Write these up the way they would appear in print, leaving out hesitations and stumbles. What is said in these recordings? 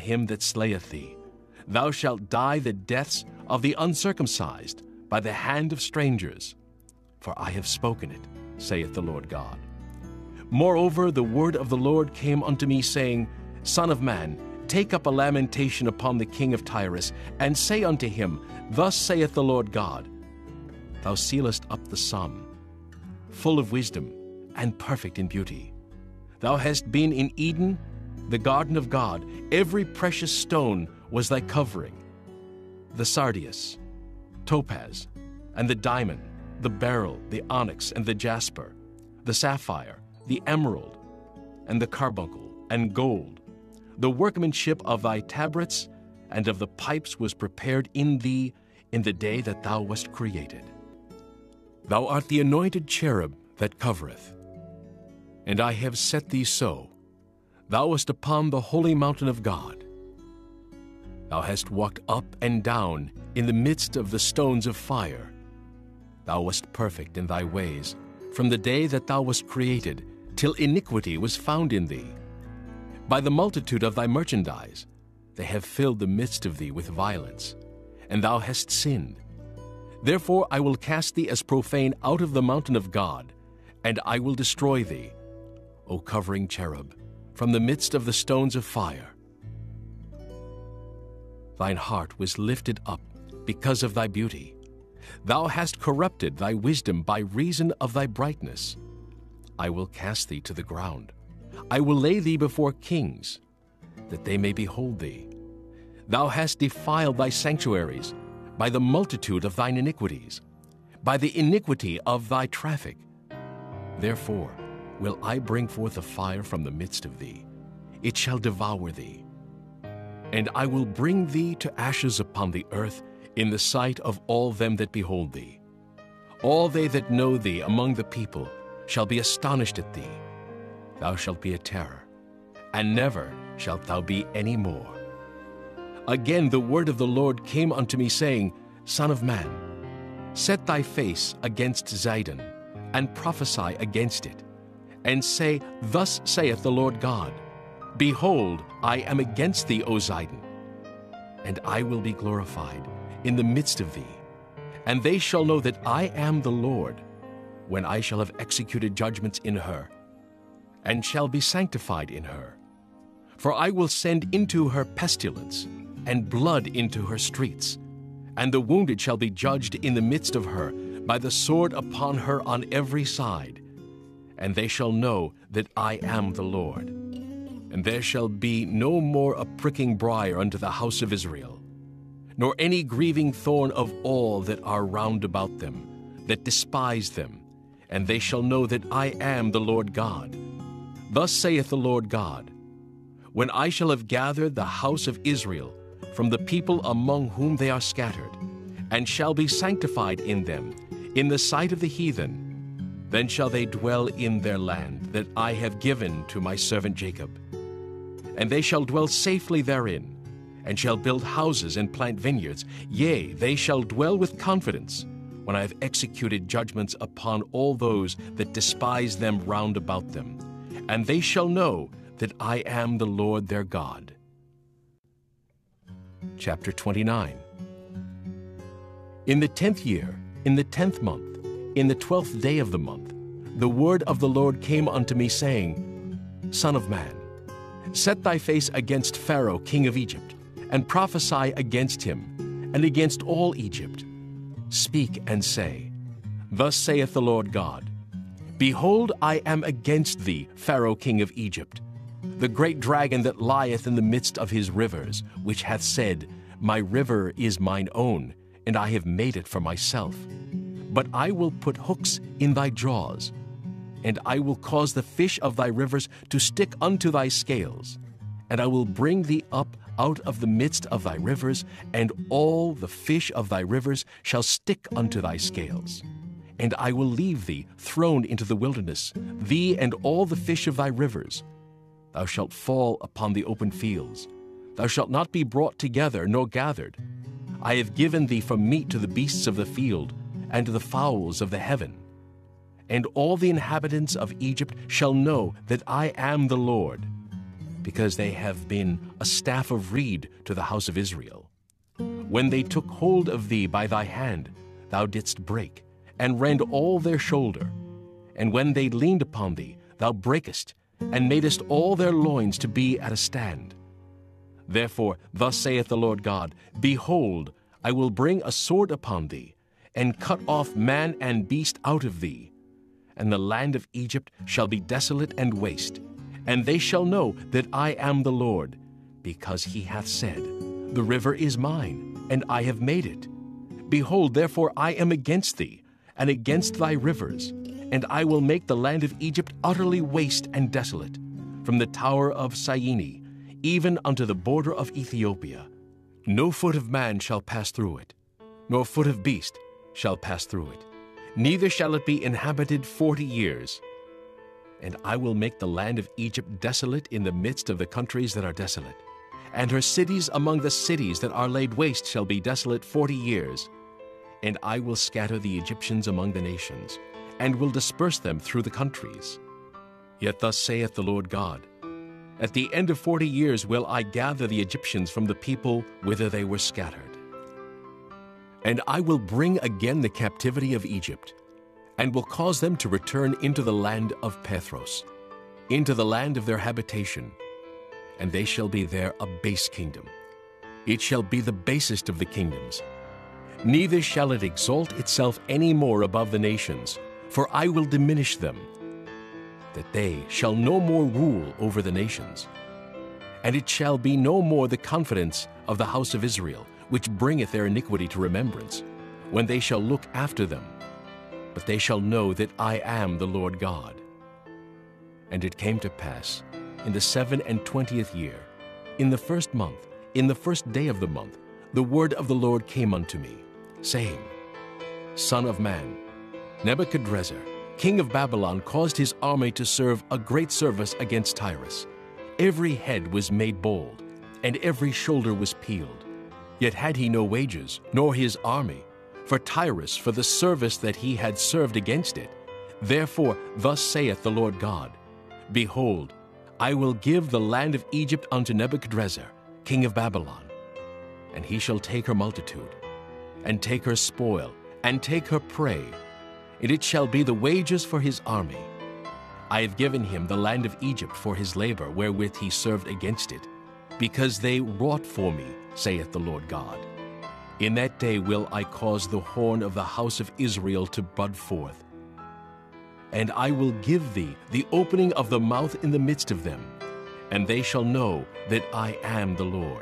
him that slayeth thee. Thou shalt die the deaths of the uncircumcised by the hand of strangers. For I have spoken it, saith the Lord God. Moreover, the word of the Lord came unto me, saying, Son of man, take up a lamentation upon the king of Tyrus, and say unto him, Thus saith the Lord God, Thou sealest up the sum, full of wisdom, and perfect in beauty. Thou hast been in Eden, the garden of God. Every precious stone was thy covering, the sardius, topaz, and the diamond, the beryl, the onyx, and the jasper, the sapphire, the emerald, and the carbuncle, and gold. The workmanship of thy tabrets and of the pipes was prepared in thee in the day that thou wast created. Thou art the anointed cherub that covereth, and I have set thee so. Thou wast upon the holy mountain of God. Thou hast walked up and down in the midst of the stones of fire. Thou wast perfect in thy ways, from the day that thou wast created, till iniquity was found in thee. By the multitude of thy merchandise they have filled the midst of thee with violence, and thou hast sinned. Therefore I will cast thee as profane out of the mountain of God, and I will destroy thee, O covering cherub, from the midst of the stones of fire. Thine heart was lifted up because of thy beauty. Thou hast corrupted thy wisdom by reason of thy brightness. I will cast thee to the ground. I will lay thee before kings, that they may behold thee. Thou hast defiled thy sanctuaries by the multitude of thine iniquities, by the iniquity of thy traffic. Therefore will I bring forth a fire from the midst of thee. It shall devour thee. And I will bring thee to ashes upon the earth in the sight of all them that behold thee. All they that know thee among the people shall be astonished at thee. Thou shalt be a terror, and never shalt thou be any more. Again the word of the Lord came unto me, saying, Son of man, set thy face against Zidon, and prophesy against it, and say, Thus saith the Lord God, Behold, I am against thee, O Zidon, and I will be glorified in the midst of thee. And they shall know that I am the Lord, when I shall have executed judgments in her, and shall be sanctified in her. For I will send into her pestilence, and blood into her streets, and the wounded shall be judged in the midst of her, by the sword upon her on every side. And they shall know that I am the Lord. And there shall be no more a pricking briar unto the house of Israel, nor any grieving thorn of all that are round about them, that despise them, and they shall know that I am the Lord God. Thus saith the Lord God, When I shall have gathered the house of Israel from the people among whom they are scattered, and shall be sanctified in them, in the sight of the heathen, then shall they dwell in their land that I have given to my servant Jacob. And they shall dwell safely therein, and shall build houses and plant vineyards. Yea, they shall dwell with confidence, when I have executed judgments upon all those that despise them round about them. And they shall know that I am the Lord their God. Chapter 29. In the 10th year, in the 10th month, in the 12th day of the month, the word of the Lord came unto me, saying, Son of man, set thy face against Pharaoh king of Egypt, and prophesy against him, and against all Egypt. Speak and say, Thus saith the Lord God, Behold, I am against thee, Pharaoh king of Egypt, the great dragon that lieth in the midst of his rivers, which hath said, My river is mine own, and I have made it for myself. But I will put hooks in thy jaws, and I will cause the fish of thy rivers to stick unto thy scales, and I will bring thee up out of the midst of thy rivers, and all the fish of thy rivers shall stick unto thy scales. And I will leave thee thrown into the wilderness, thee and all the fish of thy rivers. Thou shalt fall upon the open fields. Thou shalt not be brought together nor gathered. I have given thee for meat to the beasts of the field, and to the fowls of the heaven. And all the inhabitants of Egypt shall know that I am the Lord, because they have been a staff of reed to the house of Israel. When they took hold of thee by thy hand, thou didst break, and rend all their shoulder. And when they leaned upon thee, thou breakest, and madest all their loins to be at a stand. Therefore, thus saith the Lord God, Behold, I will bring a sword upon thee, and cut off man and beast out of thee. And the land of Egypt shall be desolate and waste, and they shall know that I am the Lord, because he hath said, The river is mine, and I have made it. Behold, therefore I am against thee, and against thy rivers, and I will make the land of Egypt utterly waste and desolate, from the tower of Syene, even unto the border of Ethiopia. No foot of man shall pass through it, nor foot of beast shall pass through it, neither shall it be inhabited 40 years. And I will make the land of Egypt desolate in the midst of the countries that are desolate, and her cities among the cities that are laid waste shall be desolate 40 years. And I will scatter the Egyptians among the nations, and will disperse them through the countries. Yet thus saith the Lord God, At the end of 40 years will I gather the Egyptians from the people whither they were scattered. And I will bring again the captivity of Egypt, and will cause them to return into the land of Pathros, into the land of their habitation, and they shall be there a base kingdom. It shall be the basest of the kingdoms. Neither shall it exalt itself any more above the nations, for I will diminish them, that they shall no more rule over the nations. And it shall be no more the confidence of the house of Israel, which bringeth their iniquity to remembrance, when they shall look after them. But they shall know that I am the Lord God. And it came to pass, in the 27th year, in the 1st month, in the 1st day of the month, the word of the Lord came unto me, saying, Son of man, Nebuchadrezzar, king of Babylon, caused his army to serve a great service against Tyrus. Every head was made bald, and every shoulder was peeled. Yet had he no wages, nor his army, for Tyrus, for the service that he had served against it. Therefore thus saith the Lord God, Behold, I will give the land of Egypt unto Nebuchadrezzar, king of Babylon, and he shall take her multitude, and take her spoil, and take her prey, and it shall be the wages for his army. I have given him the land of Egypt for his labor wherewith he served against it, because they wrought for me, saith the Lord God. In that day will I cause the horn of the house of Israel to bud forth, and I will give thee the opening of the mouth in the midst of them, and they shall know that I am the Lord.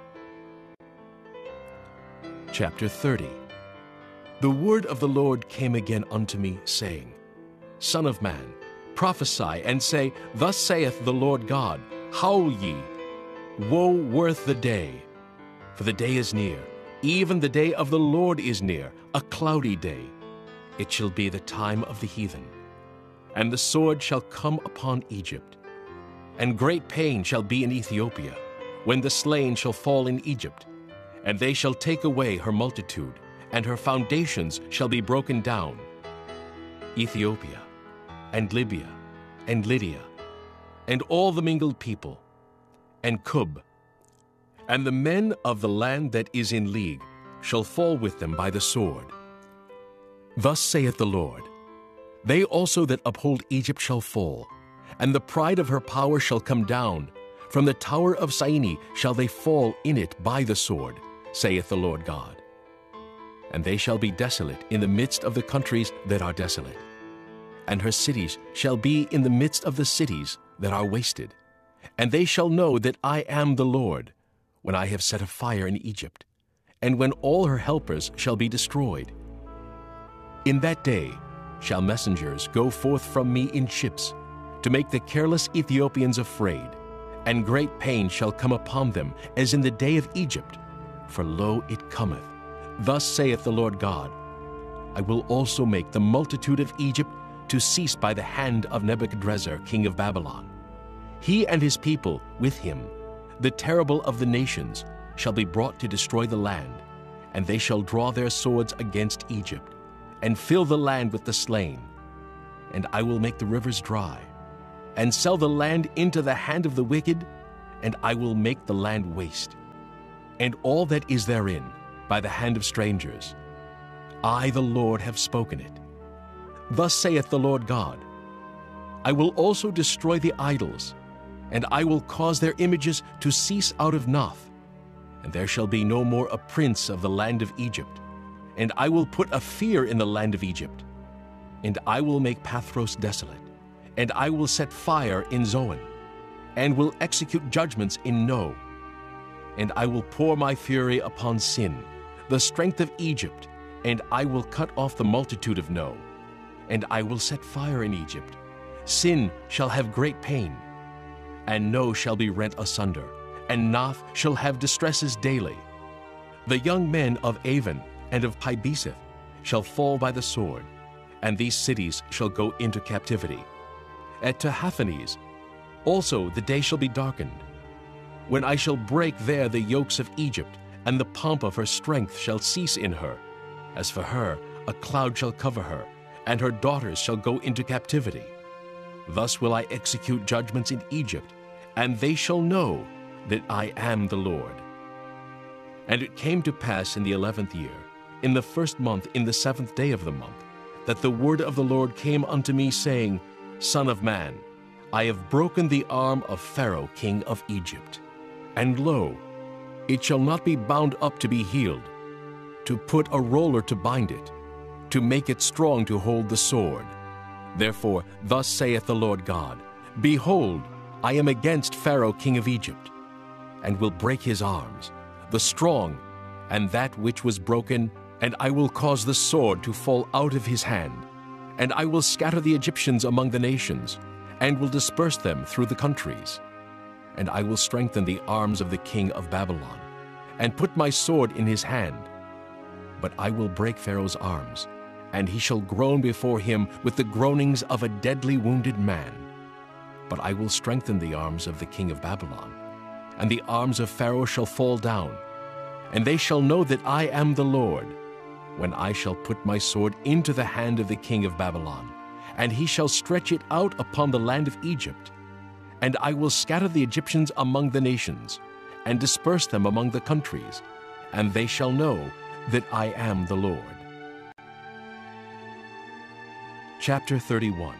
Chapter 30. The word of the Lord came again unto me, saying, Son of man, prophesy, and say, Thus saith the Lord God, Howl ye, woe worth the day, for the day is near, even the day of the Lord is near, a cloudy day. It shall be the time of the heathen. And the sword shall come upon Egypt, and great pain shall be in Ethiopia, when the slain shall fall in Egypt, and they shall take away her multitude, and her foundations shall be broken down. Ethiopia, and Libya, and Lydia, and all the mingled people, and Cub, and the men of the land that is in league shall fall with them by the sword. Thus saith the Lord, They also that uphold Egypt shall fall, and the pride of her power shall come down. From the tower of Syene shall they fall in it by the sword, saith the Lord God. And they shall be desolate in the midst of the countries that are desolate, and her cities shall be in the midst of the cities that are wasted. And they shall know that I am the Lord, when I have set a fire in Egypt, and when all her helpers shall be destroyed. In that day shall messengers go forth from me in ships, to make the careless Ethiopians afraid, and great pain shall come upon them, as in the day of Egypt. For lo, it cometh. Thus saith the Lord God, I will also make the multitude of Egypt to cease by the hand of Nebuchadrezzar, king of Babylon. He and his people with him, the terrible of the nations, shall be brought to destroy the land, and they shall draw their swords against Egypt, and fill the land with the slain. And I will make the rivers dry, and sell the land into the hand of the wicked, and I will make the land waste, and all that is therein by the hand of strangers. I, the Lord, have spoken it. Thus saith the Lord God, I will also destroy the idols, and I will cause their images to cease out of Noth, and there shall be no more a prince of the land of Egypt, and I will put a fear in the land of Egypt, and I will make Pathros desolate, and I will set fire in Zoan, and will execute judgments in No, and I will pour my fury upon Sin, the strength of Egypt, and I will cut off the multitude of No, and I will set fire in Egypt. Sin shall have great pain, and No shall be rent asunder, and Noth shall have distresses daily. The young men of Avon and of Pibeseth shall fall by the sword, and these cities shall go into captivity. At Tahaphanes also the day shall be darkened, when I shall break there the yokes of Egypt, and the pomp of her strength shall cease in her. As for her, a cloud shall cover her, and her daughters shall go into captivity. Thus will I execute judgments in Egypt, and they shall know that I am the Lord. And it came to pass in the 11th year, in the 1st month, in the 7th day of the month, that the word of the Lord came unto me, saying, Son of man, I have broken the arm of Pharaoh king of Egypt. And lo, it shall not be bound up to be healed, to put a roller to bind it, to make it strong to hold the sword. Therefore, thus saith the Lord God, Behold, I am against Pharaoh king of Egypt, and will break his arms, the strong, and that which was broken, and I will cause the sword to fall out of his hand, and I will scatter the Egyptians among the nations, and will disperse them through the countries. And I will strengthen the arms of the king of Babylon, and put my sword in his hand. But I will break Pharaoh's arms, and he shall groan before him with the groanings of a deadly wounded man. But I will strengthen the arms of the king of Babylon, and the arms of Pharaoh shall fall down, and they shall know that I am the Lord, when I shall put my sword into the hand of the king of Babylon, and he shall stretch it out upon the land of Egypt. And I will scatter the Egyptians among the nations, and disperse them among the countries, and they shall know that I am the Lord. Chapter 31.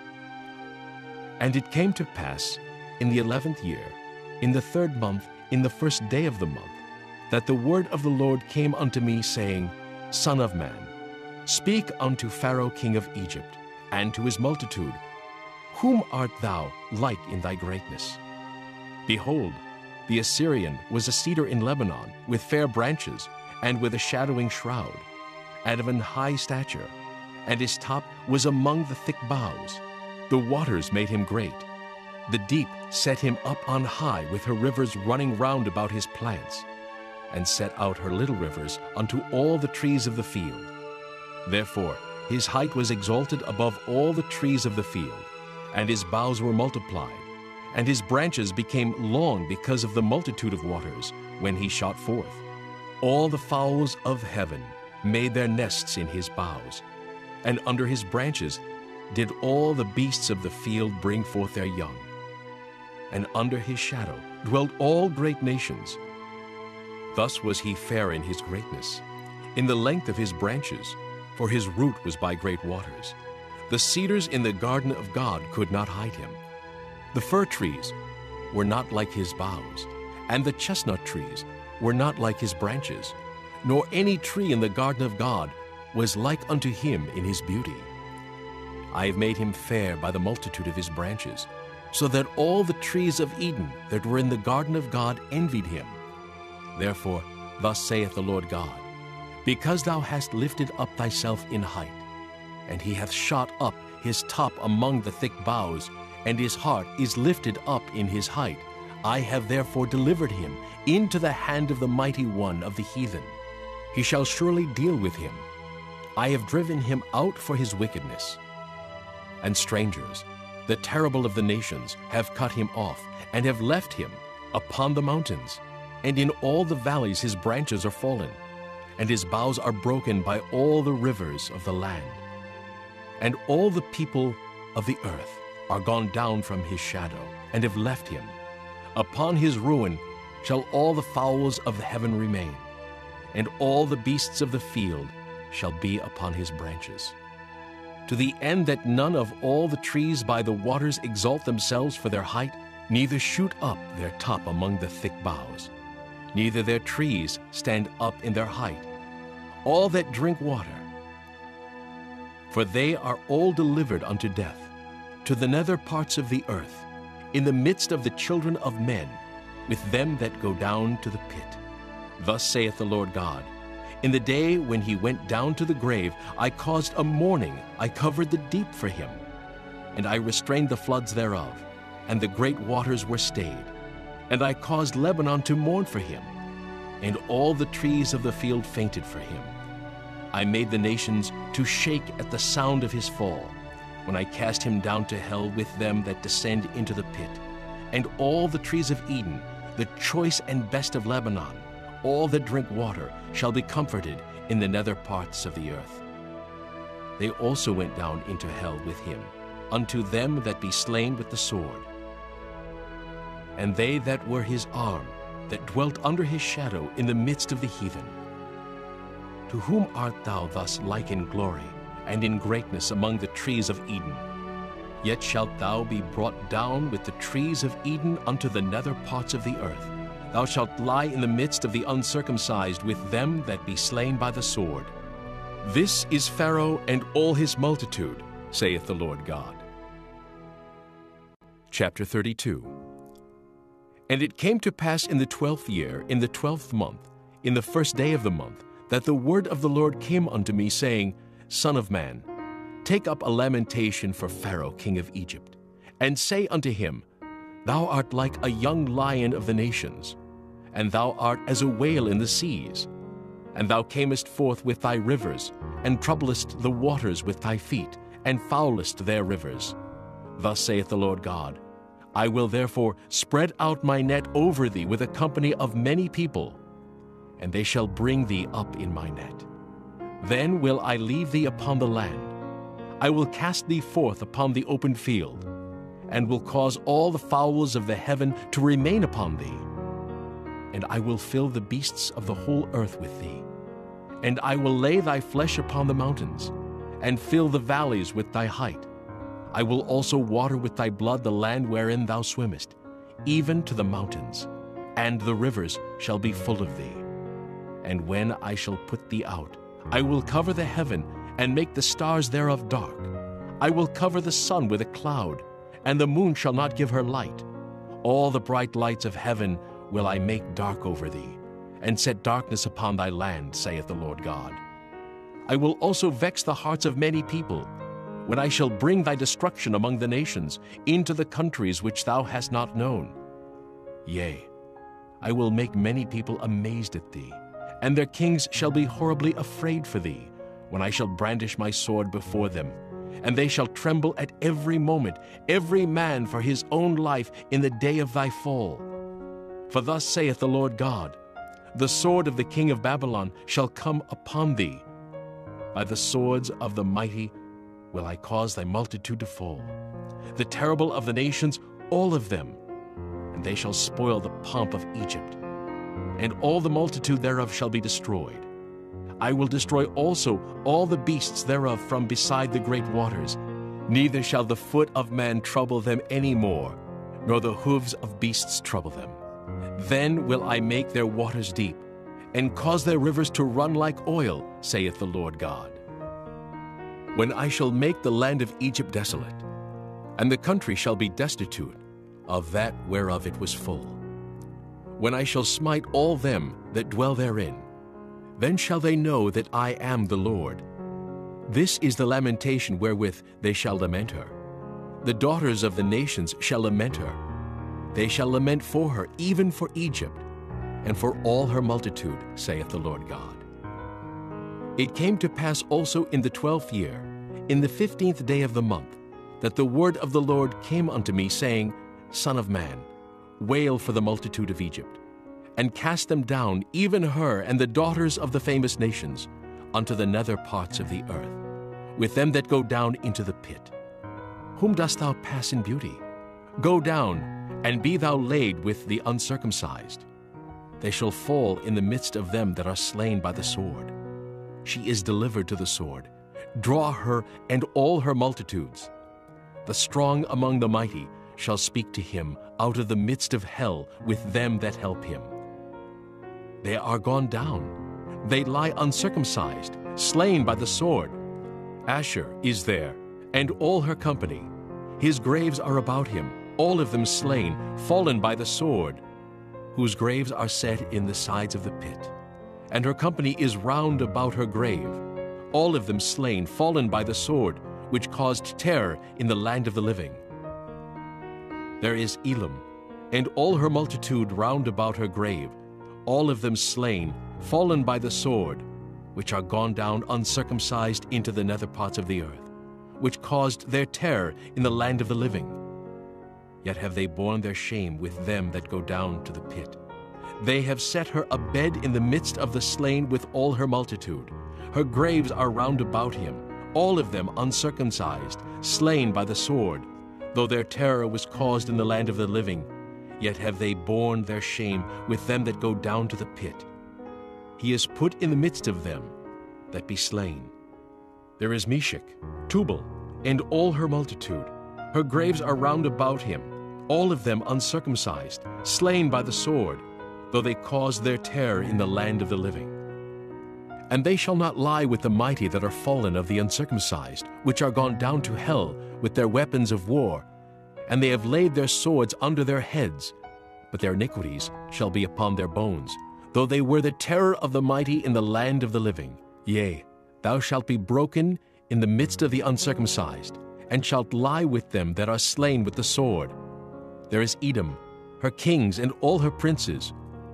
And it came to pass in the 11th year, in the 3rd month, in the 1st day of the month, that the word of the Lord came unto me, saying, Son of man, speak unto Pharaoh king of Egypt, and to his multitude, Whom art thou like in thy greatness? Behold, the Assyrian was a cedar in Lebanon, with fair branches, and with a shadowing shroud, and of an high stature, and his top was among the thick boughs. The waters made him great. The deep set him up on high, with her rivers running round about his plants, and set out her little rivers unto all the trees of the field. Therefore his height was exalted above all the trees of the field, and his boughs were multiplied, and his branches became long because of the multitude of waters when he shot forth. All the fowls of heaven made their nests in his boughs, and under his branches did all the beasts of the field bring forth their young. And under his shadow dwelt all great nations. Thus was he fair in his greatness, in the length of his branches, for his root was by great waters. The cedars in the garden of God could not hide him. The fir trees were not like his boughs, and the chestnut trees were not like his branches, nor any tree in the garden of God was like unto him in his beauty. I have made him fair by the multitude of his branches, so that all the trees of Eden that were in the garden of God envied him. Therefore, thus saith the Lord God, Because thou hast lifted up thyself in height, and he hath shot up his top among the thick boughs, and his heart is lifted up in his height, I have therefore delivered him into the hand of the mighty one of the heathen. He shall surely deal with him. I have driven him out for his wickedness. And strangers, the terrible of the nations, have cut him off, and have left him upon the mountains. And in all the valleys his branches are fallen, and his boughs are broken by all the rivers of the land. And all the people of the earth are gone down from his shadow, and have left him. Upon his ruin shall all the fowls of the heaven remain, and all the beasts of the field shall be upon his branches. To the end that none of all the trees by the waters exalt themselves for their height, neither shoot up their top among the thick boughs, neither their trees stand up in their height, all that drink water. For they are all delivered unto death, to the nether parts of the earth, in the midst of the children of men, with them that go down to the pit. Thus saith the Lord God, in the day when he went down to the grave, I caused a mourning, I covered the deep for him, and I restrained the floods thereof, and the great waters were stayed. And I caused Lebanon to mourn for him, and all the trees of the field fainted for him. I made the nations to shake at the sound of his fall, when I cast him down to hell with them that descend into the pit. And all the trees of Eden, the choice and best of Lebanon, all that drink water, shall be comforted in the nether parts of the earth. They also went down into hell with him, unto them that be slain with the sword. And they that were his arm, that dwelt under his shadow in the midst of the heathen. To whom art thou thus like in glory, and in greatness among the trees of Eden? Yet shalt thou be brought down with the trees of Eden unto the nether parts of the earth. Thou shalt lie in the midst of the uncircumcised with them that be slain by the sword. This is Pharaoh and all his multitude, saith the Lord God. Chapter 32. And it came to pass in the 12th year, in the 12th month, in the first day of the month, that the word of the Lord came unto me, saying, Son of man, take up a lamentation for Pharaoh king of Egypt, and say unto him, Thou art like a young lion of the nations, and thou art as a whale in the seas. And thou camest forth with thy rivers, and troublest the waters with thy feet, and foulest their rivers. Thus saith the Lord God, I will therefore spread out my net over thee with a company of many people, and they shall bring thee up in my net. Then will I leave thee upon the land. I will cast thee forth upon the open field, and will cause all the fowls of the heaven to remain upon thee. And I will fill the beasts of the whole earth with thee. And I will lay thy flesh upon the mountains, and fill the valleys with thy height. I will also water with thy blood the land wherein thou swimmest, even to the mountains, and the rivers shall be full of thee. And when I shall put thee out, I will cover the heaven, and make the stars thereof dark. I will cover the sun with a cloud, and the moon shall not give her light. All the bright lights of heaven will I make dark over thee, and set darkness upon thy land, saith the Lord God. I will also vex the hearts of many people, when I shall bring thy destruction among the nations, into the countries which thou hast not known. Yea, I will make many people amazed at thee, and their kings shall be horribly afraid for thee, when I shall brandish my sword before them, and they shall tremble at every moment, every man for his own life in the day of thy fall. For thus saith the Lord God, the sword of the king of Babylon shall come upon thee. By the swords of the mighty will I cause thy multitude to fall, the terrible of the nations, all of them, and they shall spoil the pomp of Egypt, and all the multitude thereof shall be destroyed. I will destroy also all the beasts thereof from beside the great waters, neither shall the foot of man trouble them any more, nor the hoofs of beasts trouble them. Then will I make their waters deep, and cause their rivers to run like oil, saith the Lord God. When I shall make the land of Egypt desolate, and the country shall be destitute of that whereof it was full. When I shall smite all them that dwell therein, then shall they know that I am the Lord. This is the lamentation wherewith they shall lament her. The daughters of the nations shall lament her. They shall lament for her, even for Egypt, and for all her multitude, saith the Lord God. It came to pass also in the 12th year, in the 15th day of the month, that the word of the Lord came unto me, saying, Son of man, wail for the multitude of Egypt, and cast them down, even her and the daughters of the famous nations, unto the nether parts of the earth, with them that go down into the pit. Whom dost thou pass in beauty? Go down, and be thou laid with the uncircumcised. They shall fall in the midst of them that are slain by the sword. She is delivered to the sword. Draw her and all her multitudes. The strong among the mighty shall speak to him out of the midst of hell with them that help him. They are gone down. They lie uncircumcised, slain by the sword. Asher is there, and all her company. His graves are about him, all of them slain, fallen by the sword, whose graves are set in the sides of the pit. And her company is round about her grave, all of them slain, fallen by the sword, which caused terror in the land of the living. There is Elam, and all her multitude round about her grave, all of them slain, fallen by the sword, which are gone down uncircumcised into the nether parts of the earth, which caused their terror in the land of the living. Yet have they borne their shame with them that go down to the pit. They have set her a bed in the midst of the slain with all her multitude. Her graves are round about him, all of them uncircumcised, slain by the sword. Though their terror was caused in the land of the living, yet have they borne their shame with them that go down to the pit. He is put in the midst of them that be slain. There is Meshech, Tubal, and all her multitude. Her graves are round about him, all of them uncircumcised, slain by the sword, though they caused their terror in the land of the living. And they shall not lie with the mighty that are fallen of the uncircumcised, which are gone down to hell with their weapons of war, and they have laid their swords under their heads, but their iniquities shall be upon their bones, though they were the terror of the mighty in the land of the living. Yea, thou shalt be broken in the midst of the uncircumcised, and shalt lie with them that are slain with the sword. There is Edom, her kings and all her princes,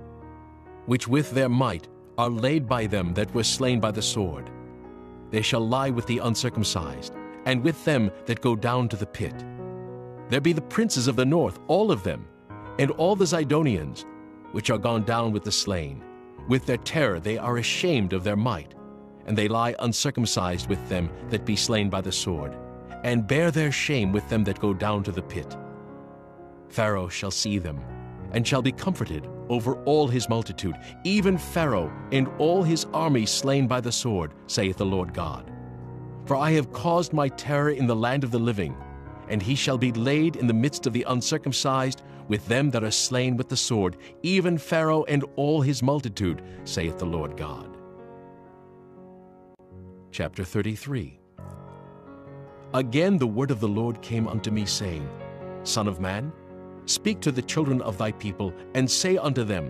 which with their might are laid by them that were slain by the sword. They shall lie with the uncircumcised, and with them that go down to the pit. There be the princes of the north, all of them, and all the Zidonians, which are gone down with the slain. With their terror they are ashamed of their might, and they lie uncircumcised with them that be slain by the sword, and bear their shame with them that go down to the pit. Pharaoh shall see them, and shall be comforted over all his multitude, even Pharaoh and all his army slain by the sword, saith the Lord God. For I have caused my terror in the land of the living, and he shall be laid in the midst of the uncircumcised with them that are slain with the sword, even Pharaoh and all his multitude, saith the Lord God. Chapter 33. Again the word of the Lord came unto me, saying, Son of man, speak to the children of thy people, and say unto them,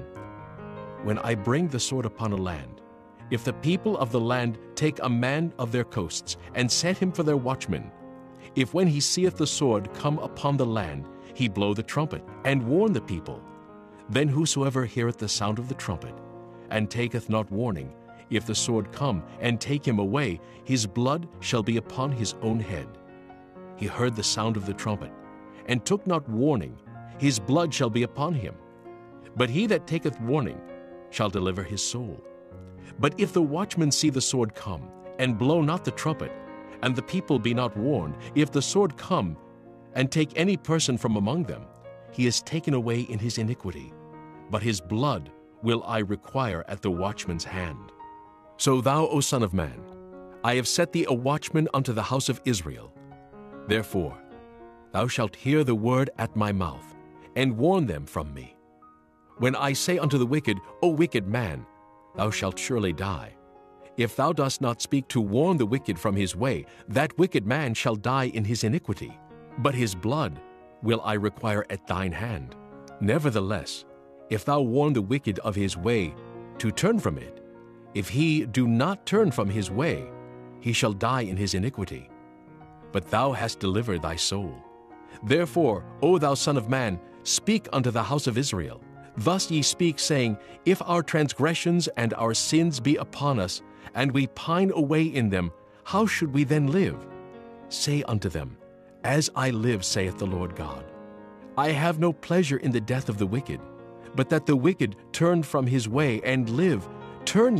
When I bring the sword upon a land, if the people of the land take a man of their coasts, and set him for their watchman, if when he seeth the sword come upon the land, he blow the trumpet, and warn the people, then whosoever heareth the sound of the trumpet, and taketh not warning, if the sword come and take him away, his blood shall be upon his own head. He heard the sound of the trumpet, and took not warning, his blood shall be upon him. But he that taketh warning shall deliver his soul. But if the watchman see the sword come, and blow not the trumpet, and the people be not warned, if the sword come, and take any person from among them, he is taken away in his iniquity, but his blood will I require at the watchman's hand. So thou, O son of man, I have set thee a watchman unto the house of Israel. Therefore thou shalt hear the word at my mouth, and warn them from me. When I say unto the wicked, O wicked man, thou shalt surely die, if thou dost not speak to warn the wicked from his way, that wicked man shall die in his iniquity, but his blood will I require at thine hand. Nevertheless, if thou warn the wicked of his way to turn from it, if he do not turn from his way, he shall die in his iniquity. But thou hast delivered thy soul. Therefore, O thou son of man, speak unto the house of Israel. Thus ye speak, saying, If our transgressions and our sins be upon us, and we pine away in them, how should we then live? Say unto them, As I live, saith the Lord God, I have no pleasure in the death of the wicked, but that the wicked turn from his way and live. Turn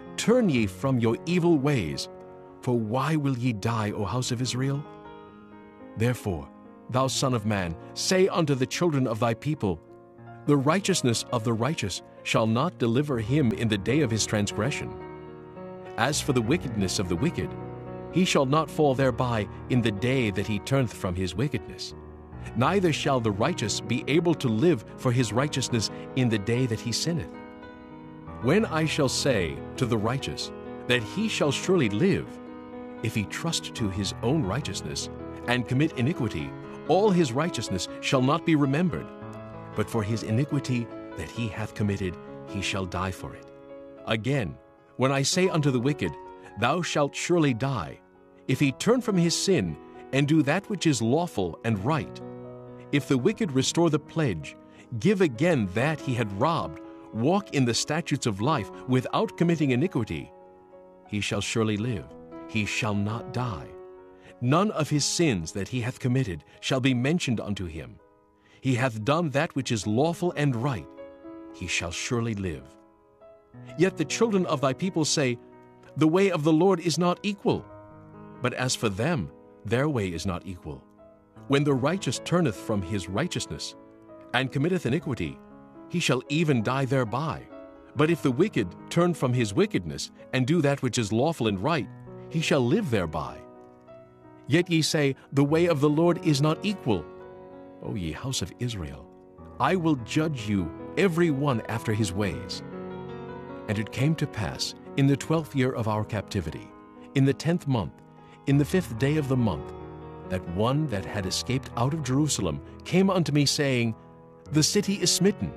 ye from your evil ways. For why will ye die, O house of Israel? Therefore, thou son of man, say unto the children of thy people, the righteousness of the righteous shall not deliver him in the day of his transgression. As for the wickedness of the wicked, he shall not fall thereby in the day that he turneth from his wickedness. Neither shall the righteous be able to live for his righteousness in the day that he sinneth. When I shall say to the righteous that he shall surely live, if he trust to his own righteousness and commit iniquity, all his righteousness shall not be remembered. But for his iniquity that he hath committed, he shall die for it. Again, when I say unto the wicked, thou shalt surely die, if he turn from his sin and do that which is lawful and right, if the wicked restore the pledge, give again that he had robbed, walk in the statutes of life without committing iniquity, he shall surely live, he shall not die. None of his sins that he hath committed shall be mentioned unto him. He hath done that which is lawful and right, he shall surely live. Yet the children of thy people say, the way of the Lord is not equal. But as for them, their way is not equal. When the righteous turneth from his righteousness, and committeth iniquity, he shall even die thereby. But if the wicked turn from his wickedness, and do that which is lawful and right, he shall live thereby. Yet ye say, the way of the Lord is not equal. O ye house of Israel, I will judge you every one after his ways. And it came to pass, in the 12th year of our captivity, in the 10th month, in the 5th day of the month, that one that had escaped out of Jerusalem came unto me, saying, the city is smitten.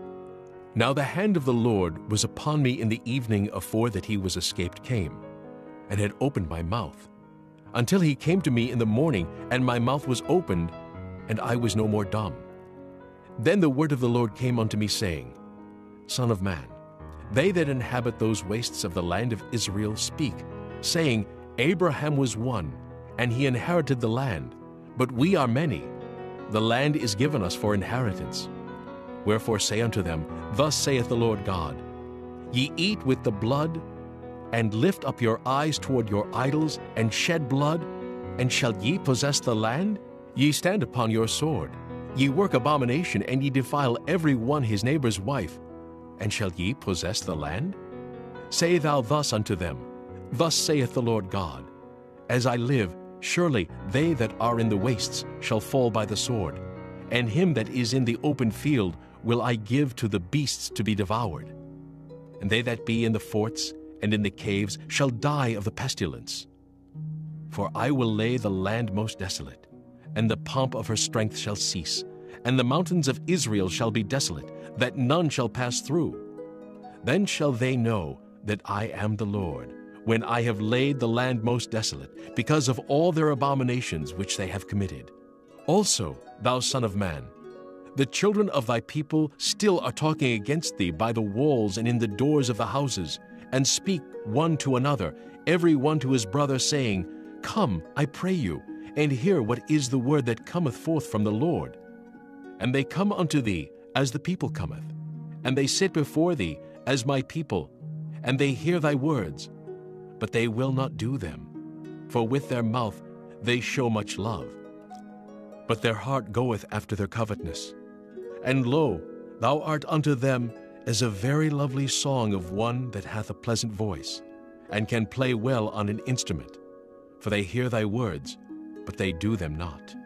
Now the hand of the Lord was upon me in the evening afore that he was escaped came, and had opened my mouth, until he came to me in the morning, and my mouth was opened, and I was no more dumb. Then the word of the Lord came unto me, saying, Son of man, they that inhabit those wastes of the land of Israel speak, saying, Abraham was one, and he inherited the land, but we are many. The land is given us for inheritance. Wherefore say unto them, Thus saith the Lord God, Ye eat with the blood, and lift up your eyes toward your idols, and shed blood, and shall ye possess the land? Ye stand upon your sword. Ye work abomination, and ye defile every one his neighbor's wife. And shall ye possess the land? Say thou thus unto them, Thus saith the Lord God, As I live, surely they that are in the wastes shall fall by the sword, and him that is in the open field will I give to the beasts to be devoured. And they that be in the forts and in the caves shall die of the pestilence. For I will lay the land most desolate, and the pomp of her strength shall cease, and the mountains of Israel shall be desolate, that none shall pass through. Then shall they know that I am the Lord, when I have laid the land most desolate, because of all their abominations which they have committed. Also, thou son of man, the children of thy people still are talking against thee by the walls and in the doors of the houses, and speak one to another, every one to his brother, saying, Come, I pray you, and hear what is the word that cometh forth from the Lord. And they come unto thee as the people cometh, and they sit before thee as my people, and they hear thy words, but they will not do them. For with their mouth they show much love, but their heart goeth after their covetousness. And lo, thou art unto them as a very lovely song of one that hath a pleasant voice, and can play well on an instrument. For they hear thy words, but they do them not.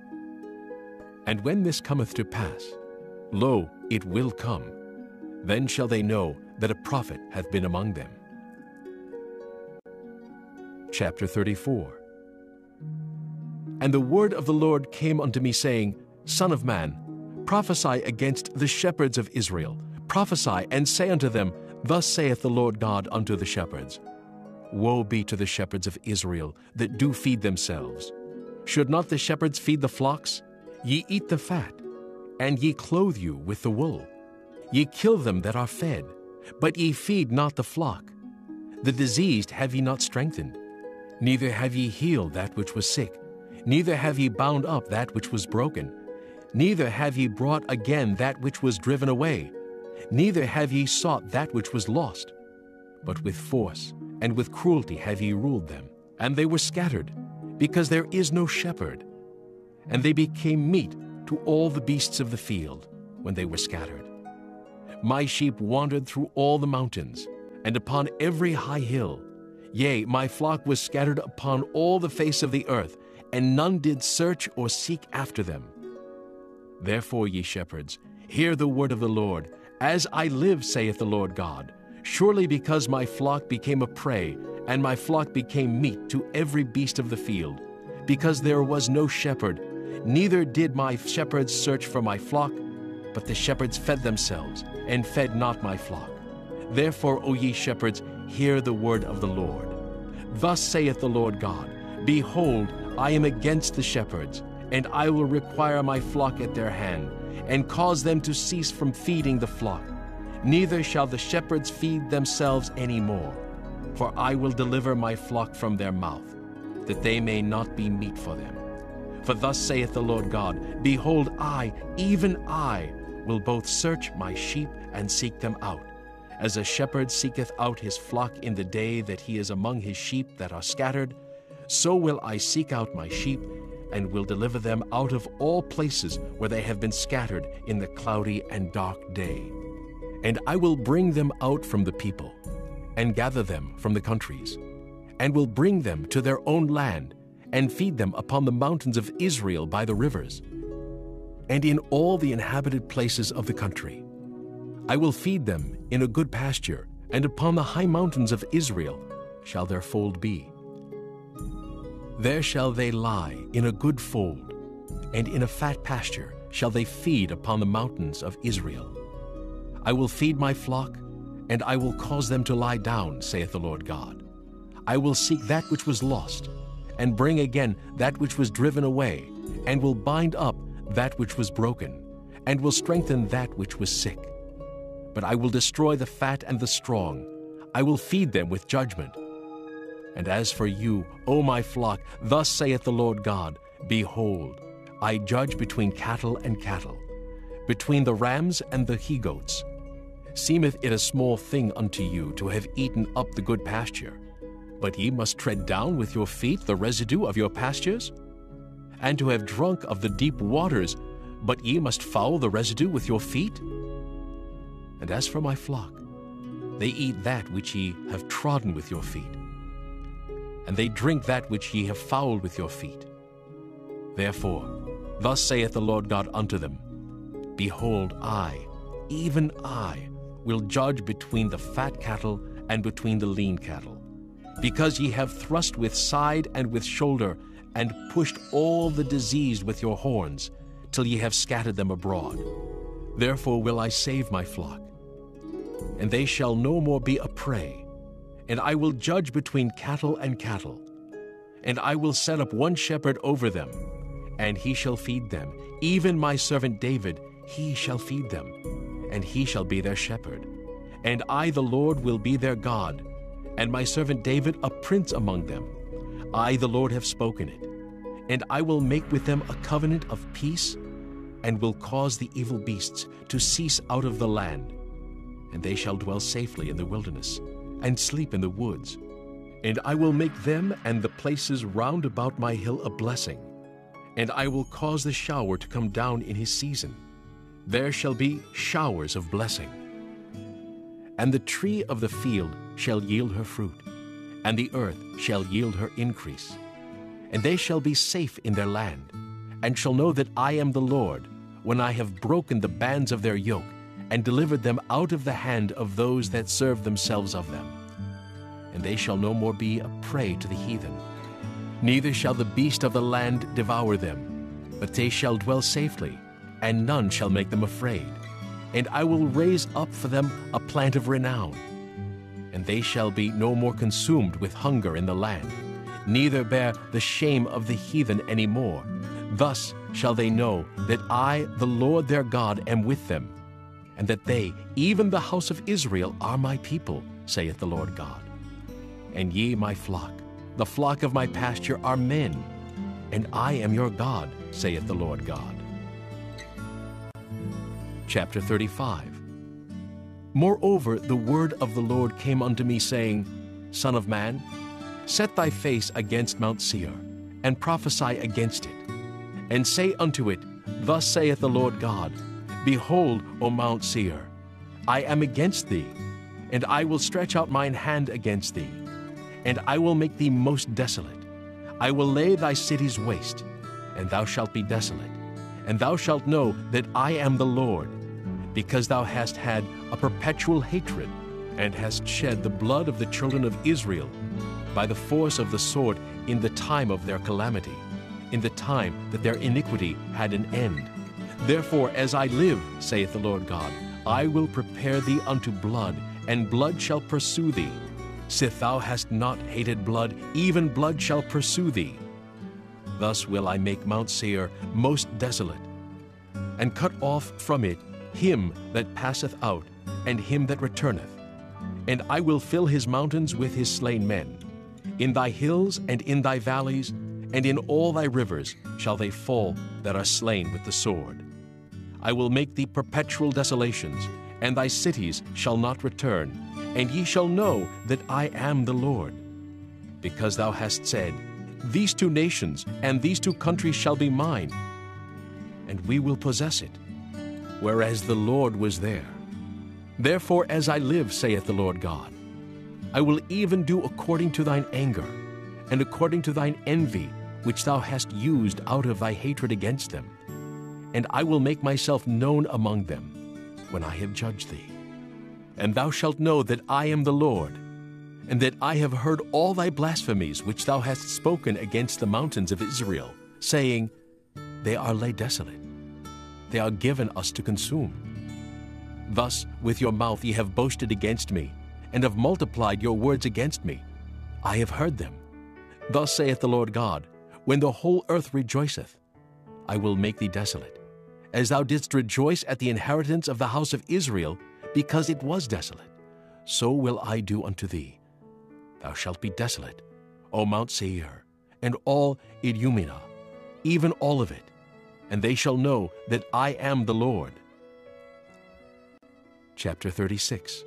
And when this cometh to pass, lo, it will come, then shall they know that a prophet hath been among them. Chapter 34. And the word of the Lord came unto me, saying, Son of man, prophesy against the shepherds of Israel. Prophesy, and say unto them, Thus saith the Lord God unto the shepherds, Woe be to the shepherds of Israel that do feed themselves. Should not the shepherds feed the flocks? Ye eat the fat, and ye clothe you with the wool. Ye kill them that are fed, but ye feed not the flock. The diseased have ye not strengthened, neither have ye healed that which was sick, neither have ye bound up that which was broken, neither have ye brought again that which was driven away, neither have ye sought that which was lost. But with force and with cruelty have ye ruled them, and they were scattered, because there is no shepherd. and they became meat to all the beasts of the field when they were scattered. My sheep wandered through all the mountains, and upon every high hill. Yea, my flock was scattered upon all the face of the earth, and none did search or seek after them. Therefore, ye shepherds, hear the word of the Lord. As I live, saith the Lord God, surely because my flock became a prey, and my flock became meat to every beast of the field, because there was no shepherd, neither did my shepherds search for my flock, but the shepherds fed themselves, and fed not my flock. Therefore, O ye shepherds, hear the word of the Lord. Thus saith the Lord God, Behold, I am against the shepherds, and I will require my flock at their hand, and cause them to cease from feeding the flock. Neither shall the shepherds feed themselves any more, for I will deliver my flock from their mouth, that they may not be meat for them. For thus saith the Lord God, Behold, I, even I, will both search my sheep and seek them out, as a shepherd seeketh out his flock in the day that he is among his sheep that are scattered, so will I seek out my sheep, and will deliver them out of all places where they have been scattered in the cloudy and dark day. And I will bring them out from the people, and gather them from the countries, and will bring them to their own land, and feed them upon the mountains of Israel by the rivers, and in all the inhabited places of the country. I will feed them in a good pasture, and upon the high mountains of Israel shall their fold be. There shall they lie in a good fold, and in a fat pasture shall they feed upon the mountains of Israel. I will feed my flock, and I will cause them to lie down, saith the Lord God. I will seek that which was lost, and bring again that which was driven away, and will bind up that which was broken, and will strengthen that which was sick. But I will destroy the fat and the strong. I will feed them with judgment. And as for you, O my flock, thus saith the Lord God, Behold, I judge between cattle and cattle, between the rams and the he-goats. Seemeth it a small thing unto you to have eaten up the good pasture, but ye must tread down with your feet the residue of your pastures? And to have drunk of the deep waters, but ye must foul the residue with your feet? And as for my flock, they eat that which ye have trodden with your feet, and they drink that which ye have fouled with your feet. Therefore, thus saith the Lord God unto them, Behold, I, even I, will judge between the fat cattle and between the lean cattle, because ye have thrust with side and with shoulder, and pushed all the diseased with your horns, till ye have scattered them abroad. Therefore will I save my flock, and they shall no more be a prey. And I will judge between cattle and cattle, and I will set up one shepherd over them, and he shall feed them. Even my servant David, he shall feed them, and he shall be their shepherd. And I, the Lord, will be their God, and my servant David a prince among them. I, the Lord, have spoken it. And I will make with them a covenant of peace, and will cause the evil beasts to cease out of the land. And they shall dwell safely in the wilderness, and sleep in the woods. And I will make them and the places round about my hill a blessing. And I will cause the shower to come down in his season. There shall be showers of blessing. And the tree of the field shall yield her fruit, and the earth shall yield her increase. And they shall be safe in their land, and shall know that I am the Lord, when I have broken the bands of their yoke, and delivered them out of the hand of those that serve themselves of them. And they shall no more be a prey to the heathen, neither shall the beast of the land devour them, but they shall dwell safely, and none shall make them afraid. And I will raise up for them a plant of renown, and they shall be no more consumed with hunger in the land, neither bear the shame of the heathen any more. Thus shall they know that I, the Lord their God, am with them, and that they, even the house of Israel, are my people, saith the Lord God. And ye, my flock, the flock of my pasture, are men, and I am your God, saith the Lord God. Chapter 35. Moreover, the word of the Lord came unto me, saying, Son of man, set thy face against Mount Seir, and prophesy against it, and say unto it, Thus saith the Lord God, Behold, O Mount Seir, I am against thee, and I will stretch out mine hand against thee, and I will make thee most desolate. I will lay thy cities waste, and thou shalt be desolate, and thou shalt know that I am the Lord, because thou hast had a perpetual hatred, and hast shed the blood of the children of Israel by the force of the sword in the time of their calamity, in the time that their iniquity had an end. Therefore, as I live, saith the Lord God, I will prepare thee unto blood, and blood shall pursue thee. Sith thou hast not hated blood, even blood shall pursue thee. Thus will I make Mount Seir most desolate, and cut off from it him that passeth out, and him that returneth. And I will fill his mountains with his slain men. In thy hills and in thy valleys, and in all thy rivers shall they fall that are slain with the sword. I will make thee perpetual desolations, and thy cities shall not return, and ye shall know that I am the Lord. Because thou hast said, These two nations and these two countries shall be mine, and we will possess it, whereas the Lord was there. Therefore, as I live, saith the Lord God, I will even do according to thine anger, and according to thine envy, which thou hast used out of thy hatred against them. And I will make myself known among them, when I have judged thee. And thou shalt know that I am the Lord, and that I have heard all thy blasphemies which thou hast spoken against the mountains of Israel, saying, They are laid desolate, they are given us to consume. Thus with your mouth ye have boasted against me, and have multiplied your words against me. I have heard them. Thus saith the Lord God, When the whole earth rejoiceth, I will make thee desolate, as thou didst rejoice at the inheritance of the house of Israel, because it was desolate, so will I do unto thee. Thou shalt be desolate, O Mount Seir, and all Idumea, even all of it, and they shall know that I am the Lord. Chapter 36.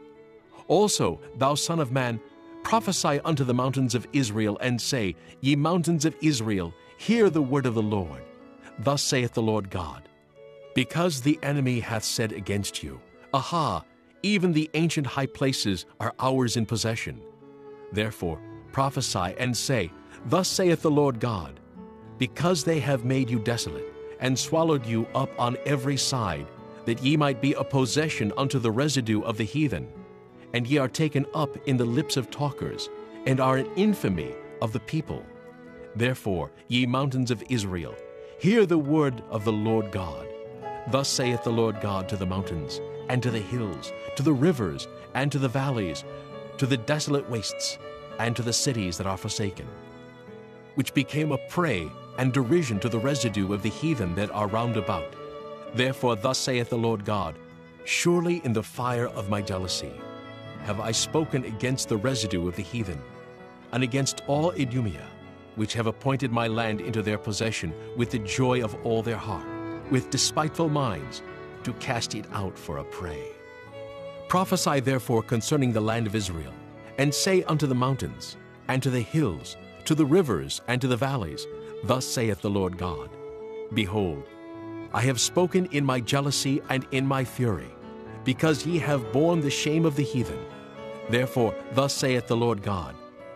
Also, thou son of man, prophesy unto the mountains of Israel, and say, Ye mountains of Israel, hear the word of the Lord. Thus saith the Lord God, Because the enemy hath said against you, Aha, even the ancient high places are ours in possession. Therefore prophesy and say, Thus saith the Lord God, Because they have made you desolate, and swallowed you up on every side, that ye might be a possession unto the residue of the heathen, and ye are taken up in the lips of talkers, and are an infamy of the people. Therefore, ye mountains of Israel, hear the word of the Lord God. Thus saith the Lord God to the mountains, and to the hills, to the rivers, and to the valleys, to the desolate wastes, and to the cities that are forsaken, which became a prey and derision to the residue of the heathen that are round about. Therefore thus saith the Lord God, Surely in the fire of my jealousy have I spoken against the residue of the heathen, and against all Idumea, which have appointed my land into their possession with the joy of all their heart, with despiteful minds, to cast it out for a prey. Prophesy therefore concerning the land of Israel, and say unto the mountains, and to the hills, to the rivers, and to the valleys, Thus saith the Lord God, Behold, I have spoken in my jealousy and in my fury, because ye have borne the shame of the heathen. Therefore thus saith the Lord God,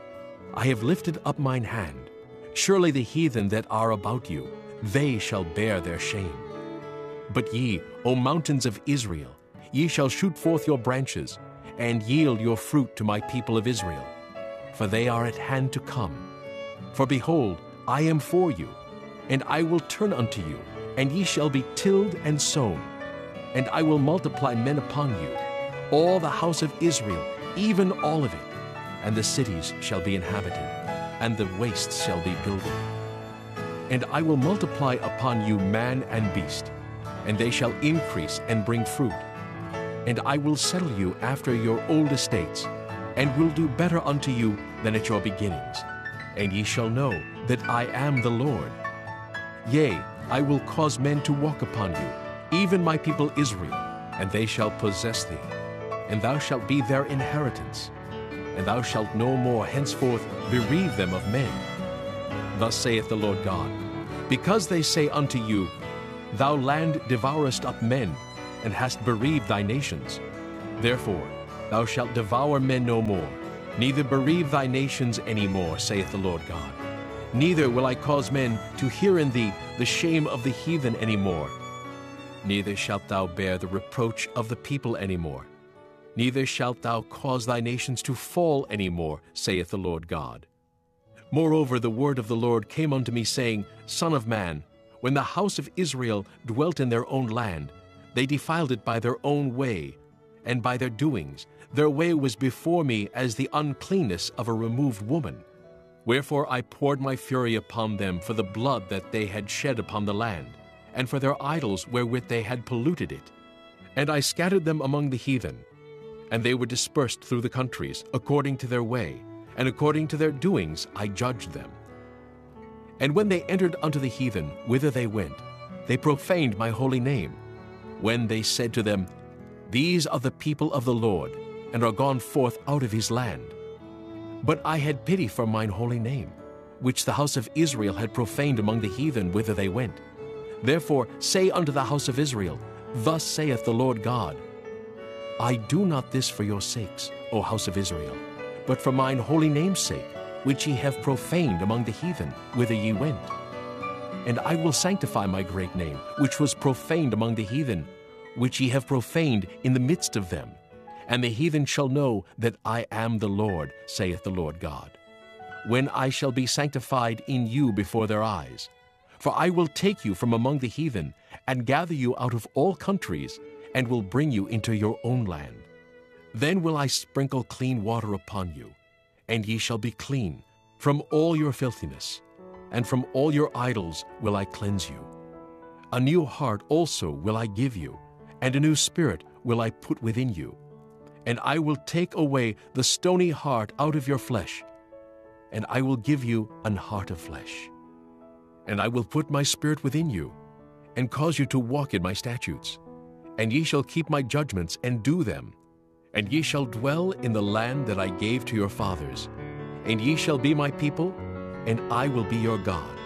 I have lifted up mine hand. Surely the heathen that are about you, they shall bear their shame. But ye, O mountains of Israel, ye shall shoot forth your branches, and yield your fruit to my people of Israel, for they are at hand to come. For behold, I am for you, and I will turn unto you, and ye shall be tilled and sown, and I will multiply men upon you, all the house of Israel, even all of it, and the cities shall be inhabited, and the wastes shall be builded. And I will multiply upon you man and beast, and they shall increase and bring fruit. And I will settle you after your old estates, and will do better unto you than at your beginnings. And ye shall know that I am the Lord. Yea, I will cause men to walk upon you, even my people Israel, and they shall possess thee, and thou shalt be their inheritance, and thou shalt no more henceforth bereave them of men. Thus saith the Lord God, Because they say unto you, Thou land devourest up men, and hast bereaved thy nations. Therefore thou shalt devour men no more, neither bereave thy nations any more, saith the Lord God. Neither will I cause men to hear in thee the shame of the heathen any more. Neither shalt thou bear the reproach of the people any more. Neither shalt thou cause thy nations to fall any more, saith the Lord God. Moreover, the word of the Lord came unto me, saying, Son of man, when the house of Israel dwelt in their own land, they defiled it by their own way, and by their doings. Their way was before me as the uncleanness of a removed woman. Wherefore I poured my fury upon them for the blood that they had shed upon the land, and for their idols wherewith they had polluted it. And I scattered them among the heathen, and they were dispersed through the countries, according to their way, and according to their doings I judged them. And when they entered unto the heathen, whither they went, they profaned my holy name, when they said to them, These are the people of the Lord, and are gone forth out of his land. But I had pity for mine holy name, which the house of Israel had profaned among the heathen whither they went. Therefore say unto the house of Israel, Thus saith the Lord God, I do not this for your sakes, O house of Israel, but for mine holy name's sake, which ye have profaned among the heathen whither ye went. And I will sanctify my great name, which was profaned among the heathen, which ye have profaned in the midst of them. And the heathen shall know that I am the Lord, saith the Lord God, when I shall be sanctified in you before their eyes. For I will take you from among the heathen, and gather you out of all countries, and will bring you into your own land. Then will I sprinkle clean water upon you, and ye shall be clean from all your filthiness, and from all your idols will I cleanse you. A new heart also will I give you, and a new spirit will I put within you. And I will take away the stony heart out of your flesh, and I will give you an heart of flesh. And I will put my spirit within you, and cause you to walk in my statutes. And ye shall keep my judgments and do them. And ye shall dwell in the land that I gave to your fathers. And ye shall be my people, and I will be your God.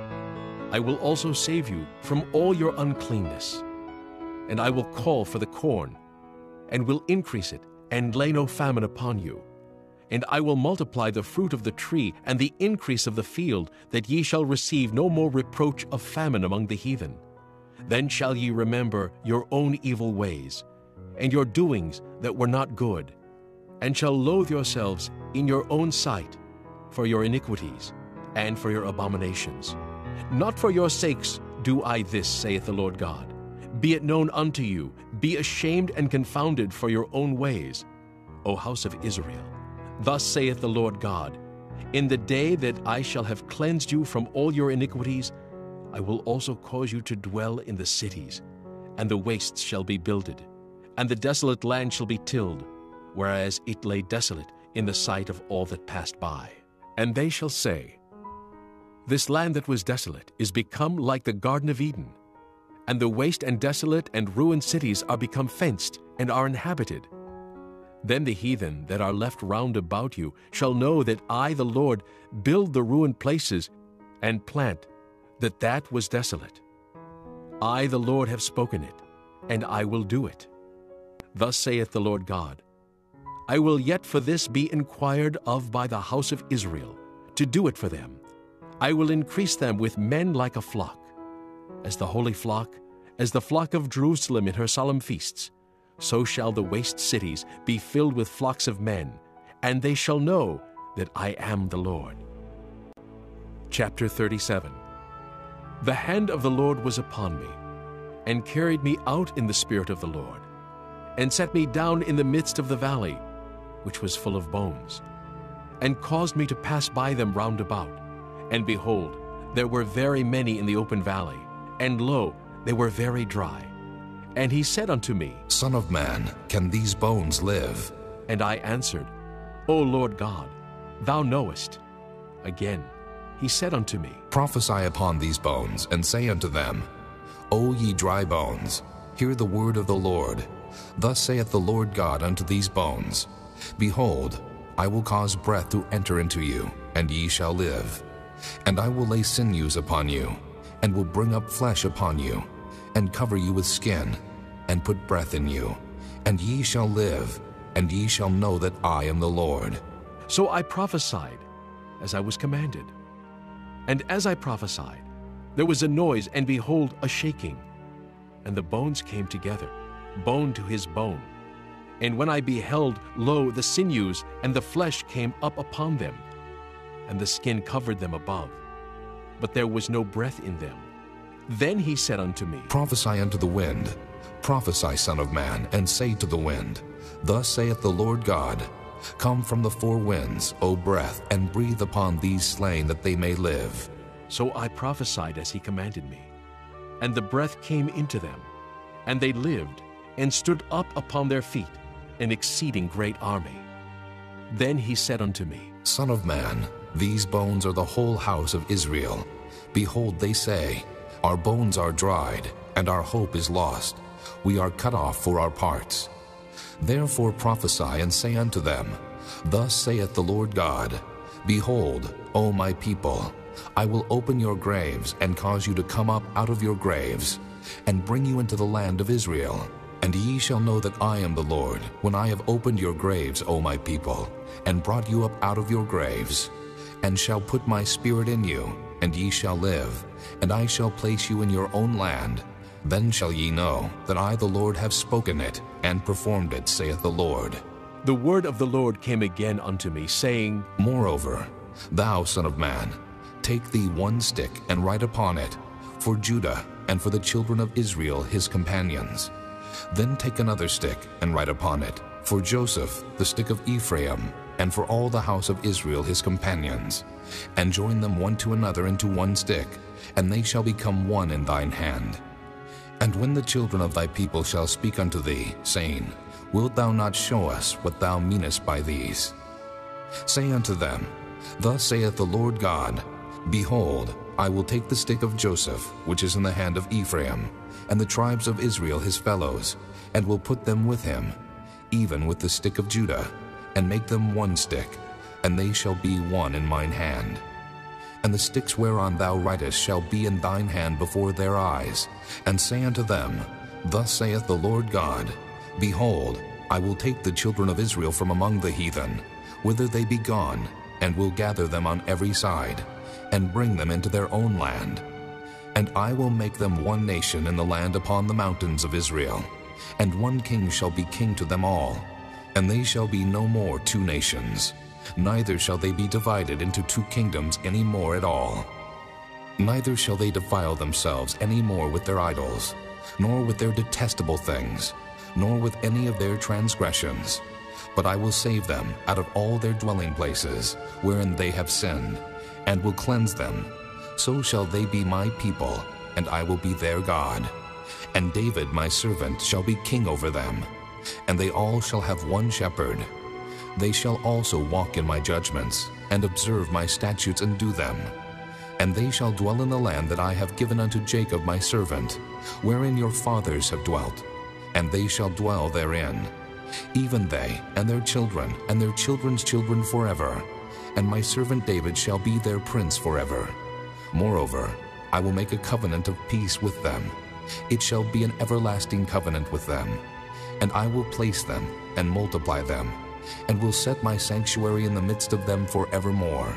I will also save you from all your uncleanness. And I will call for the corn, and will increase it, and lay no famine upon you. And I will multiply the fruit of the tree and the increase of the field, that ye shall receive no more reproach of famine among the heathen. Then shall ye remember your own evil ways, and your doings that were not good, and shall loathe yourselves in your own sight for your iniquities and for your abominations. Not for your sakes do I this, saith the Lord God. Be it known unto you, be ashamed and confounded for your own ways, O house of Israel. Thus saith the Lord God, In the day that I shall have cleansed you from all your iniquities, I will also cause you to dwell in the cities, and the wastes shall be builded, and the desolate land shall be tilled, whereas it lay desolate in the sight of all that passed by. And they shall say, This land that was desolate is become like the Garden of Eden, and the waste and desolate and ruined cities are become fenced and are inhabited. Then the heathen that are left round about you shall know that I, the Lord, build the ruined places and plant that was desolate. I, the Lord, have spoken it, and I will do it. Thus saith the Lord God, I will yet for this be inquired of by the house of Israel, to do it for them. I will increase them with men like a flock. As the holy flock, as the flock of Jerusalem in her solemn feasts, so shall the waste cities be filled with flocks of men, and they shall know that I am the Lord. Chapter 37. The hand of the Lord was upon me, and carried me out in the spirit of the Lord, and set me down in the midst of the valley, which was full of bones, and caused me to pass by them round about. And behold, there were very many in the open valley, and lo, they were very dry. And he said unto me, Son of man, can these bones live? And I answered, O Lord God, thou knowest. Again he said unto me, Prophesy upon these bones, and say unto them, O ye dry bones, hear the word of the Lord. Thus saith the Lord God unto these bones, Behold, I will cause breath to enter into you, and ye shall live. And I will lay sinews upon you, and will bring up flesh upon you, and cover you with skin, and put breath in you, and ye shall live, and ye shall know that I am the Lord. So I prophesied as I was commanded. And as I prophesied, there was a noise, and behold, a shaking. And the bones came together, bone to his bone. And when I beheld, lo, the sinews and the flesh came up upon them, and the skin covered them above, but there was no breath in them. Then he said unto me, Prophesy unto the wind, prophesy, Son of man, and say to the wind, Thus saith the Lord God, Come from the four winds, O breath, and breathe upon these slain, that they may live. So I prophesied as he commanded me, and the breath came into them, and they lived, and stood up upon their feet, an exceeding great army. Then he said unto me, Son of man, these bones are the whole house of Israel. Behold, they say, Our bones are dried, and our hope is lost. We are cut off for our parts. Therefore prophesy, and say unto them, Thus saith the Lord God, Behold, O my people, I will open your graves, and cause you to come up out of your graves, and bring you into the land of Israel. And ye shall know that I am the Lord, when I have opened your graves, O my people, and brought you up out of your graves, and shall put my spirit in you, and ye shall live, and I shall place you in your own land. Then shall ye know that I the Lord have spoken it, and performed it, saith the Lord. The word of the Lord came again unto me, saying, Moreover, thou, son of man, take thee one stick, and write upon it, for Judah, and for the children of Israel his companions. Then take another stick, and write upon it, for Joseph, the stick of Ephraim, and for all the house of Israel his companions, and join them one to another into one stick, and they shall become one in thine hand. And when the children of thy people shall speak unto thee, saying, Wilt thou not show us what thou meanest by these? Say unto them, Thus saith the Lord God, Behold, I will take the stick of Joseph, which is in the hand of Ephraim, and the tribes of Israel his fellows, and will put them with him, even with the stick of Judah, and make them one stick, and they shall be one in mine hand. And the sticks whereon thou writest shall be in thine hand before their eyes, and say unto them, Thus saith the Lord God, Behold, I will take the children of Israel from among the heathen, whither they be gone, and will gather them on every side, and bring them into their own land. And I will make them one nation in the land upon the mountains of Israel, and one king shall be king to them all. And they shall be no more two nations, neither shall they be divided into two kingdoms any more at all. Neither shall they defile themselves any more with their idols, nor with their detestable things, nor with any of their transgressions. But I will save them out of all their dwelling places, wherein they have sinned, and will cleanse them. So shall they be my people, and I will be their God. And David my servant shall be king over them, and they all shall have one shepherd. They shall also walk in my judgments, and observe my statutes, and do them. And they shall dwell in the land that I have given unto Jacob my servant, wherein your fathers have dwelt, and they shall dwell therein, even they, and their children, and their children's children forever. And my servant David shall be their prince forever. Moreover, I will make a covenant of peace with them. It shall be an everlasting covenant with them. And I will place them, and multiply them, and will set my sanctuary in the midst of them forevermore.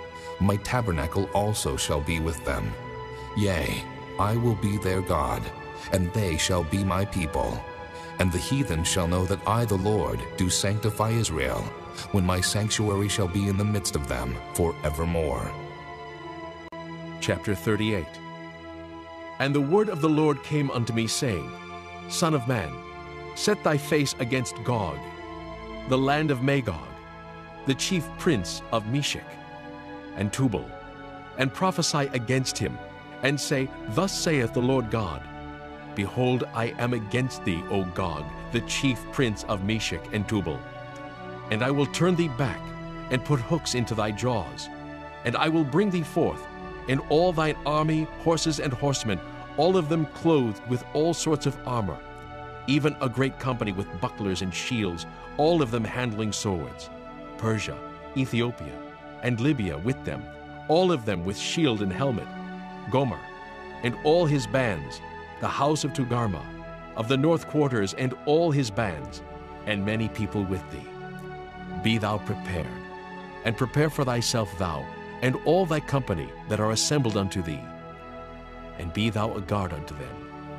My tabernacle also shall be with them. Yea, I will be their God, and they shall be my people. And the heathen shall know that I, the Lord, do sanctify Israel, when my sanctuary shall be in the midst of them forevermore. Chapter 38. And the word of the Lord came unto me, saying, Son of man, set thy face against Gog, the land of Magog, the chief prince of Meshech and Tubal, and prophesy against him, and say, Thus saith the Lord God, Behold, I am against thee, O Gog, the chief prince of Meshech and Tubal. And I will turn thee back, and put hooks into thy jaws. And I will bring thee forth, and all thine army, horses and horsemen, all of them clothed with all sorts of armor, even a great company with bucklers and shields, all of them handling swords. Persia, Ethiopia, and Libya with them, all of them with shield and helmet. Gomer, and all his bands, the house of Togarmah, of the north quarters, and all his bands, and many people with thee. Be thou prepared, and prepare for thyself thou, and all thy company that are assembled unto thee, and be thou a guard unto them.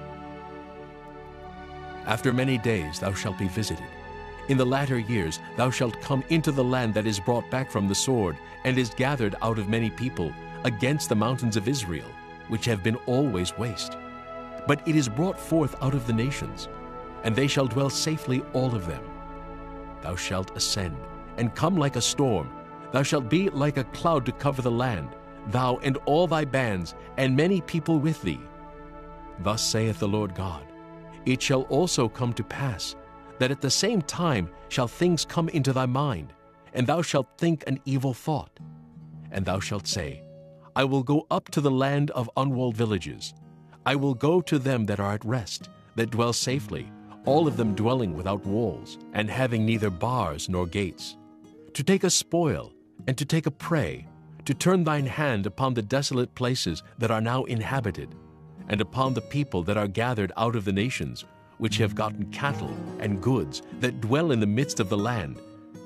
After many days thou shalt be visited. In the latter years thou shalt come into the land that is brought back from the sword, and is gathered out of many people, against the mountains of Israel, which have been always waste. But it is brought forth out of the nations, and they shall dwell safely all of them. Thou shalt ascend, and come like a storm. Thou shalt be like a cloud to cover the land, thou and all thy bands, and many people with thee. Thus saith the Lord God, it shall also come to pass, that at the same time shall things come into thy mind, and thou shalt think an evil thought. And thou shalt say, I will go up to the land of unwalled villages. I will go to them that are at rest, that dwell safely, all of them dwelling without walls, and having neither bars nor gates, to take a spoil, and to take a prey, to turn thine hand upon the desolate places that are now inhabited, and upon the people that are gathered out of the nations, which have gotten cattle and goods, that dwell in the midst of the land,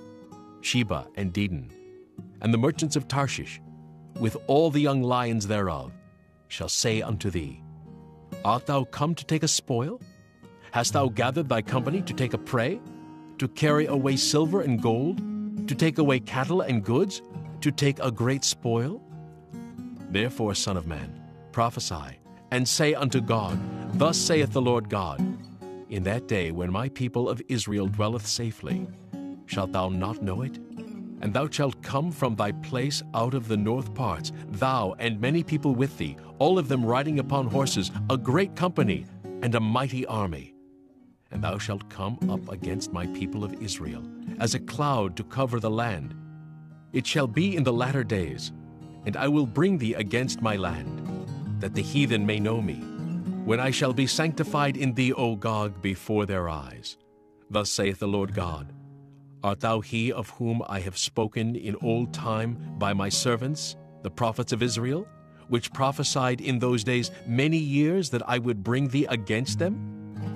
Sheba and Dedan, and the merchants of Tarshish, with all the young lions thereof, shall say unto thee, Art thou come to take a spoil? Hast thou gathered thy company to take a prey, to carry away silver and gold, to take away cattle and goods, to take a great spoil? Therefore, son of man, prophesy, and say unto God, Thus saith the Lord God, In that day when my people of Israel dwelleth safely, shalt thou not know it? And thou shalt come from thy place out of the north parts, thou and many people with thee, all of them riding upon horses, a great company, and a mighty army. And thou shalt come up against my people of Israel, as a cloud to cover the land. It shall be in the latter days, and I will bring thee against my land, that the heathen may know me, when I shall be sanctified in thee, O Gog, before their eyes. Thus saith the Lord God, Art thou he of whom I have spoken in old time by my servants, the prophets of Israel, which prophesied in those days many years that I would bring thee against them?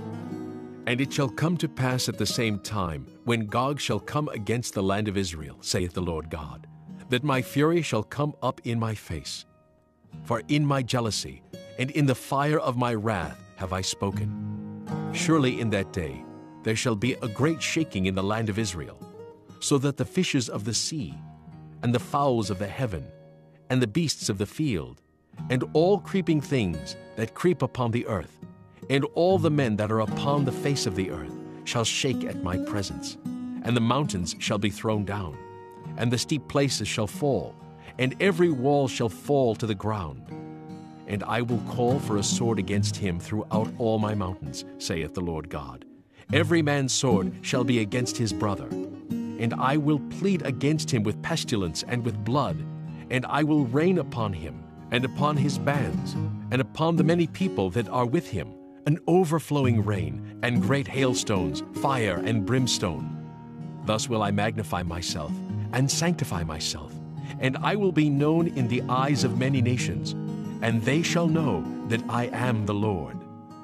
And it shall come to pass at the same time, when Gog shall come against the land of Israel, saith the Lord God, that my fury shall come up in my face. For in my jealousy and in the fire of my wrath have I spoken. Surely in that day there shall be a great shaking in the land of Israel, so that the fishes of the sea, and the fowls of the heaven, and the beasts of the field, and all creeping things that creep upon the earth, and all the men that are upon the face of the earth, shall shake at my presence, and the mountains shall be thrown down, and the steep places shall fall, and every wall shall fall to the ground. And I will call for a sword against him throughout all my mountains, saith the Lord God. Every man's sword shall be against his brother. And I will plead against him with pestilence and with blood, and I will rain upon him, and upon his bands, and upon the many people that are with him, an overflowing rain, and great hailstones, fire and brimstone. Thus will I magnify myself, and sanctify myself, and I will be known in the eyes of many nations, and they shall know that I am the Lord.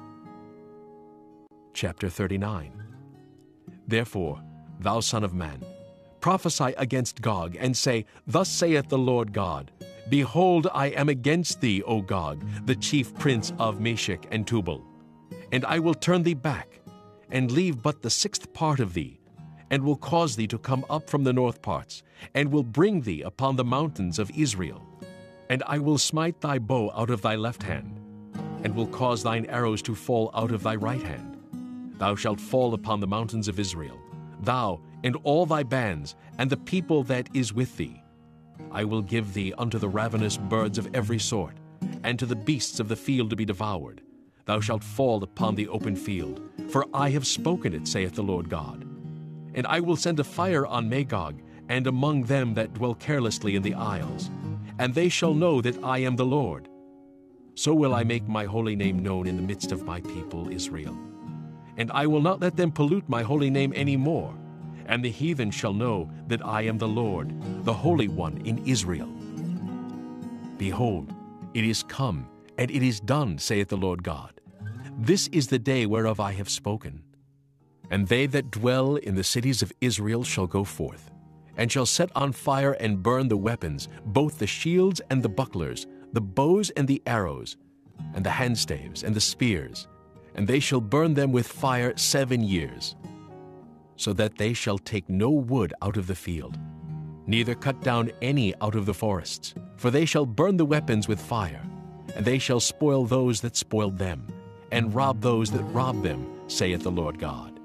Chapter 39. Therefore, thou son of man, prophesy against Gog, and say, Thus saith the Lord God, Behold, I am against thee, O Gog, the chief prince of Meshech and Tubal. And I will turn thee back, and leave but the 6th part of thee, and will cause thee to come up from the north parts, and will bring thee upon the mountains of Israel. And I will smite thy bow out of thy left hand, and will cause thine arrows to fall out of thy right hand. Thou shalt fall upon the mountains of Israel, thou and all thy bands, and the people that is with thee. I will give thee unto the ravenous birds of every sort, and to the beasts of the field to be devoured. Thou shalt fall upon the open field, for I have spoken it, saith the Lord God. And I will send a fire on Magog, and among them that dwell carelessly in the isles, and they shall know that I am the Lord. So will I make my holy name known in the midst of my people Israel. And I will not let them pollute my holy name any more, and the heathen shall know that I am the Lord, the Holy One in Israel. Behold, it is come, And it is done, saith the Lord God. This is the day whereof I have spoken. And they that dwell in the cities of Israel shall go forth, and shall set on fire and burn the weapons, both the shields and the bucklers, the bows and the arrows, and the handstaves and the spears, and they shall burn them with fire 7 years, so that they shall take no wood out of the field, neither cut down any out of the forests, for they shall burn the weapons with fire, and they shall spoil those that spoiled them, and rob those that robbed them, saith the Lord God.